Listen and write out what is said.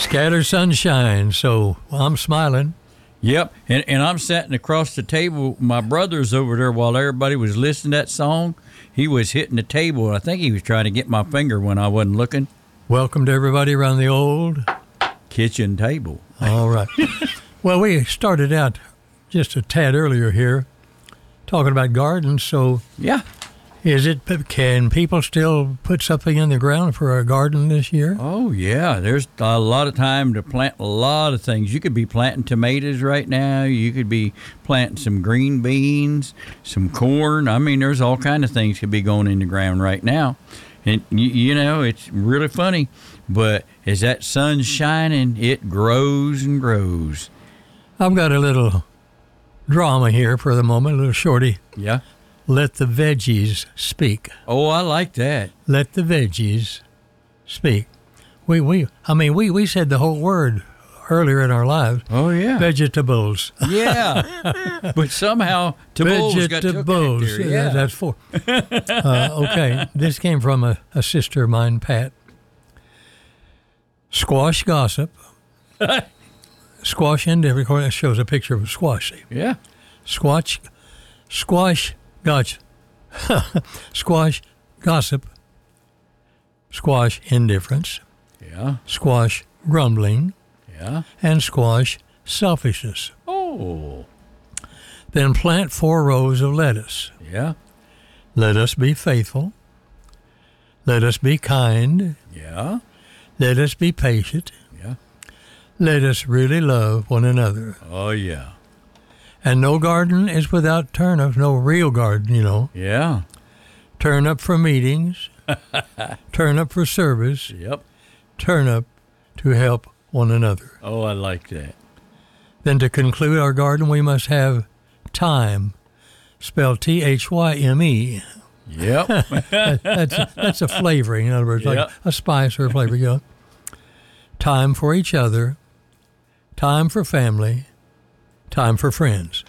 Scatter sunshine, so I'm smiling. Yep, and I'm sitting across the table. My brother's over there while everybody was listening to that song. He was hitting the table. I think he was trying to get my finger when I wasn't looking. Welcome to everybody around the old kitchen table. All right. Well, we started out just a tad earlier here talking about gardens, so yeah. Can people still put something in the ground for a garden this year? Oh, yeah. There's a lot of time to plant a lot of things. You could be planting tomatoes right now. You could be planting some green beans, some corn. I mean, there's all kind of things could be going in the ground right now. And, you know, it's really funny. But as that sun's shining, it grows and grows. I've got a little drama here for the moment, a little shorty. Yeah. Let the veggies speak. Oh, I like that. Let the veggies speak. We said the whole word earlier in our lives. Oh, yeah. Vegetables. Yeah. But somehow, vegetables got took there. Yeah. That's four. Okay. This came from a sister of mine, Pat. Squash gossip. Squash indifference. It shows a picture of a squash. Yeah. Squash gotcha. Squash gossip. Squash indifference. Yeah. Squash grumbling. Yeah. And squash selfishness. Oh. Then plant 4 rows of lettuce. Yeah. Let us be faithful. Let us be kind. Yeah. Let us be patient. Yeah. Let us really love one another. Oh, yeah. And no garden is without turnips, no real garden, you know. Yeah. Turnip for meetings, turnip for service, yep. Turnip to help one another. Oh, I like that. Then to conclude our garden, we must have thyme, spelled T-H-Y-M-E. Yep. that's a flavoring, in other words, like a spice or a flavor. You know. Time for each other, time for family, time for friends.